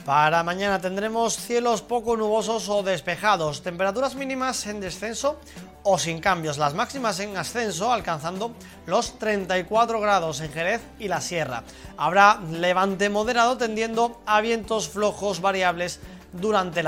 Para mañana tendremos cielos poco nubosos o despejados, temperaturas mínimas en descenso o sin cambios, las máximas en ascenso, alcanzando los 34 grados en Jerez y la Sierra. Habrá levante moderado tendiendo a vientos flojos variables durante la